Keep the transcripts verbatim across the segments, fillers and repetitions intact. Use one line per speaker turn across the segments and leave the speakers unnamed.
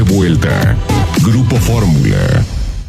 vuelta. Grupo Fórmula.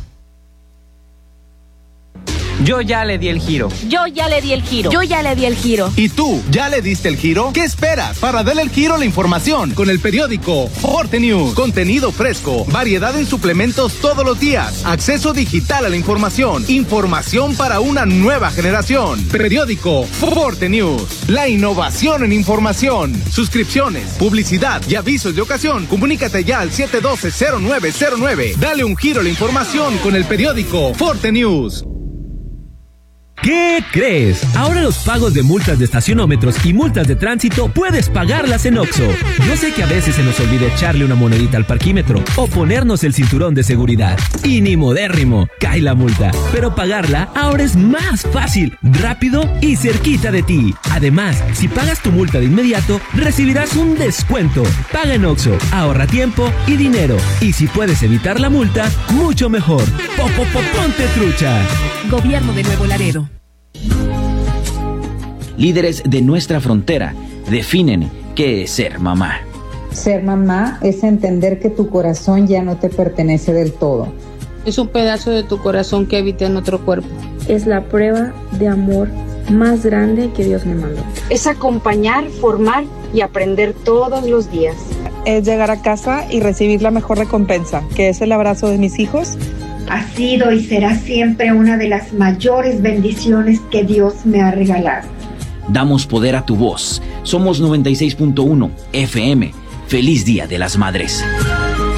Yo ya le di el giro.
Yo ya le di el giro.
Yo ya le di el giro.
¿Y tú, ya le diste el giro? ¿Qué esperas para darle el giro a la información? Con el periódico Forte News. Contenido fresco, variedad en suplementos todos los días, acceso digital a la información, información para una nueva generación. Periódico Forte News. La innovación en información. Suscripciones, publicidad y avisos de ocasión. Comunícate ya al siete uno dos cero nueve cero nueve. Dale un giro a la información con el periódico Forte News.
¿Qué crees? Ahora los pagos de multas de estacionómetros y multas de tránsito puedes pagarlas en Oxxo. Yo sé que a veces se nos olvida echarle una monedita al parquímetro o ponernos el cinturón de seguridad. Y ni modérrimo, cae la multa. Pero pagarla ahora es más fácil, rápido y cerquita de ti. Además, si pagas tu multa de inmediato, recibirás un descuento. Paga en Oxxo, ahorra tiempo y dinero. Y si puedes evitar la multa, mucho mejor. ¡Popo, ponte trucha!
Gobierno de Nuevo Laredo.
Líderes de nuestra frontera definen qué es ser mamá.
Ser mamá es entender que tu corazón ya no te pertenece del todo.
Es un pedazo de tu corazón que habita en otro cuerpo.
Es la prueba de amor más grande que Dios me mandó.
Es acompañar, formar y aprender todos los días.
Es llegar a casa y recibir la mejor recompensa, que es el abrazo de mis hijos.
Ha sido y será siempre una de las mayores bendiciones que Dios me ha regalado.
Damos poder a tu voz. Somos noventa y seis punto uno F M. Feliz Día de las Madres.